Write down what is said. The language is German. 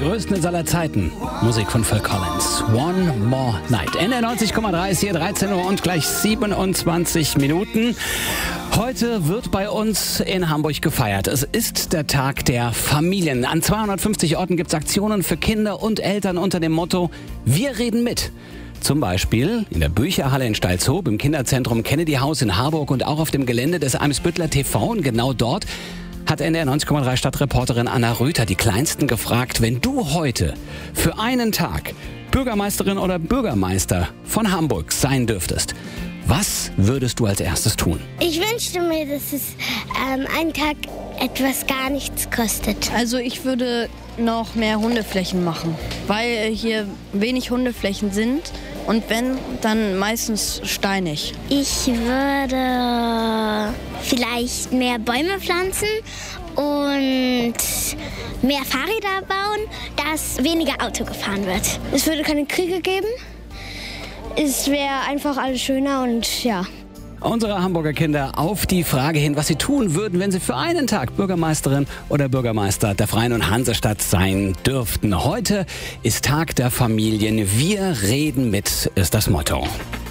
größten aller Zeiten. Musik von Phil Collins. One More Night. NDR 90,3 ist hier 13 Uhr und gleich 27 Minuten. Heute wird bei uns in Hamburg gefeiert. Es ist der Tag der Familien. An 250 Orten gibt es Aktionen für Kinder und Eltern unter dem Motto Wir reden mit. Zum Beispiel in der Bücherhalle in Stalzhoop, im Kinderzentrum Kennedy Haus in Harburg und auch auf dem Gelände des Eimsbütteler TV. Und genau dort hat NDR 90,3 Stadtreporterin Anna Rüther die Kleinsten gefragt, wenn du heute für einen Tag Bürgermeisterin oder Bürgermeister von Hamburg sein dürftest, was würdest du als erstes tun? Ich wünschte mir, dass es einen Tag etwas gar nichts kostet. Also ich würde noch mehr Hundeflächen machen, weil hier wenig Hundeflächen sind und wenn, dann meistens steinig. Ich würde vielleicht mehr Bäume pflanzen und mehr Fahrräder bauen, dass weniger Auto gefahren wird. Es würde keine Kriege geben. Es wäre einfach alles schöner und ja. Unsere Hamburger Kinder auf die Frage hin, was sie tun würden, wenn sie für einen Tag Bürgermeisterin oder Bürgermeister der Freien und Hansestadt sein dürften. Heute ist Tag der Familien. Wir reden mit, ist das Motto.